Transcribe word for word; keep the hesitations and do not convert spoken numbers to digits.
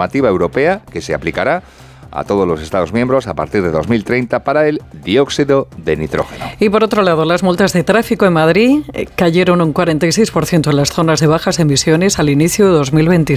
normativa europea que se aplicará a todos los Estados miembros a partir de dos mil treinta para el dióxido de nitrógeno. Y por otro lado, las multas de tráfico en Madrid cayeron un cuarenta y seis por ciento en las zonas de bajas emisiones al inicio de dos mil veintiséis.